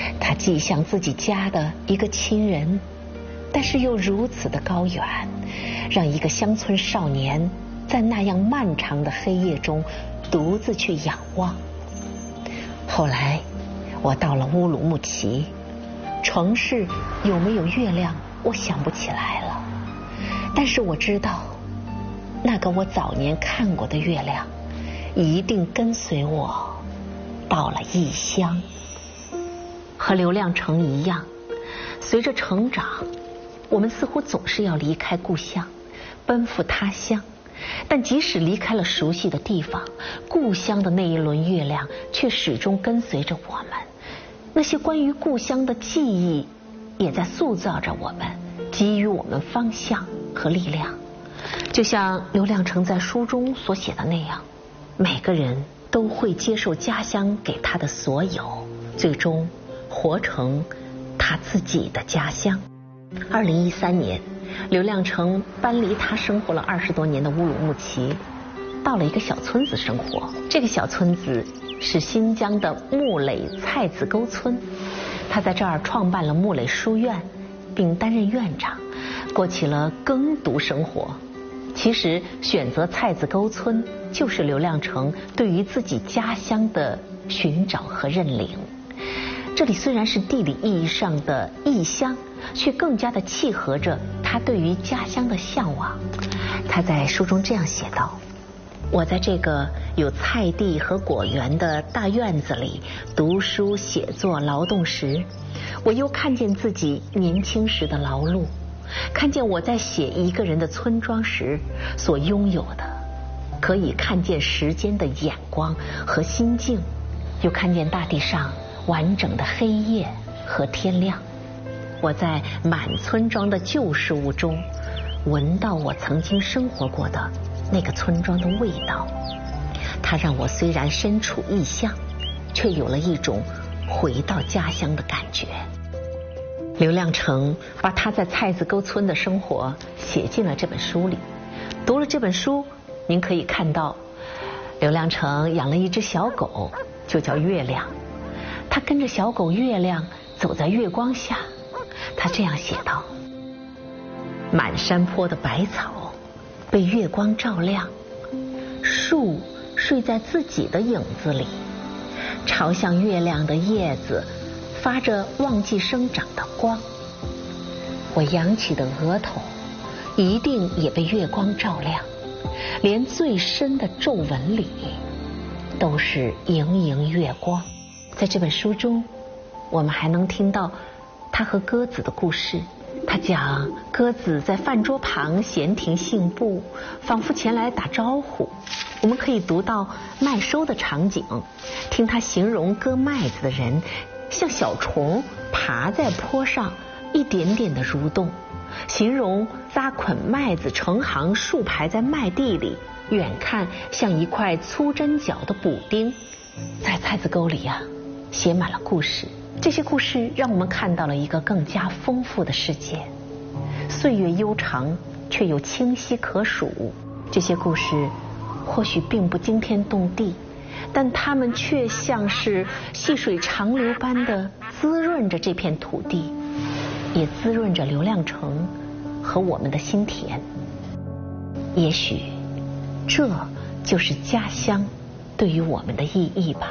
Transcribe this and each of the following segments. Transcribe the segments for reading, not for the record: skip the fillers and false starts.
它既像自己家的一个亲人，但是又如此的高远，让一个乡村少年在那样漫长的黑夜中独自去仰望。后来我到了乌鲁木齐，城市有没有月亮我想不起来了，但是我知道那个我早年看过的月亮一定跟随我到了异乡。和刘亮程一样，随着成长，我们似乎总是要离开故乡，奔赴他乡。但即使离开了熟悉的地方，故乡的那一轮月亮却始终跟随着我们。那些关于故乡的记忆也在塑造着我们，给予我们方向和力量。就像刘亮程在书中所写的那样，每个人都会接受家乡给他的所有，最终活成他自己的家乡。2013年，刘亮程搬离他生活了20多年的乌鲁木齐，到了一个小村子生活。这个小村子是新疆的木垒菜子沟村，他在这儿创办了木垒书院，并担任院长，过起了耕读生活。其实选择菜子沟村就是刘亮程对于自己家乡的寻找和认领。这里虽然是地理意义上的异乡，却更加的契合着他对于家乡的向往。他在书中这样写道：我在这个有菜地和果园的大院子里读书写作劳动时，我又看见自己年轻时的劳碌，看见我在写一个人的村庄时所拥有的，可以看见时间的眼光和心境，又看见大地上完整的黑夜和天亮。我在满村庄的旧事物中闻到我曾经生活过的那个村庄的味道，它让我虽然身处异乡，却有了一种回到家乡的感觉。刘亮程把他在菜子沟村的生活写进了这本书里。读了这本书，您可以看到刘亮程养了一只小狗，就叫月亮。他跟着小狗月亮走在月光下，他这样写道：满山坡的百草被月光照亮，树睡在自己的影子里，朝向月亮的叶子发着忘记生长的光。我扬起的额头一定也被月光照亮，连最深的皱纹里都是盈盈月光。在这本书中，我们还能听到他和鸽子的故事。他讲鸽子在饭桌旁闲庭信步，仿佛前来打招呼。我们可以读到麦收的场景，听他形容割麦子的人像小虫爬在坡上一点点的蠕动，形容扎捆麦子成行竖排在麦地里，远看像一块粗针脚的补丁。在菜子沟里啊，写满了故事。这些故事让我们看到了一个更加丰富的世界。岁月悠长，却又清晰可数。这些故事或许并不惊天动地，但它们却像是细水长流般的滋润着这片土地，也滋润着刘亮程和我们的心田。也许这就是家乡对于我们的意义吧。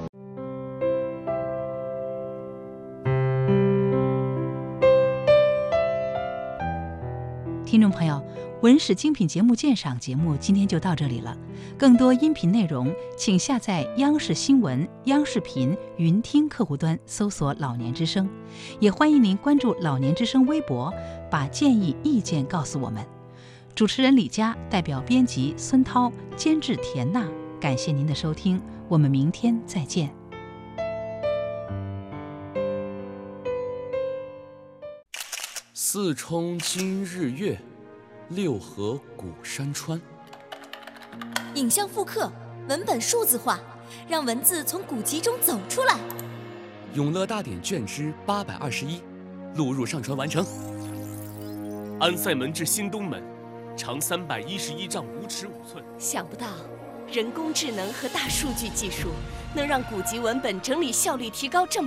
听众朋友，文史精品节目鉴赏节目今天就到这里了。更多音频内容，请下载央视新闻、央视频云听客户端，搜索“老年之声”。也欢迎您关注“老年之声”微博，把建议、意见告诉我们。主持人李佳，代表编辑孙涛，监制田娜，感谢您的收听，我们明天再见。 四冲今日月，六合古山川。 影像复刻，文本数字化，让文字从古籍中走出来。 永乐大典卷之821，录入上传完成。安塞门至新东门，长311丈5尺5寸。 想不到，人工智能和大数据技术能让古籍文本整理效率提高这么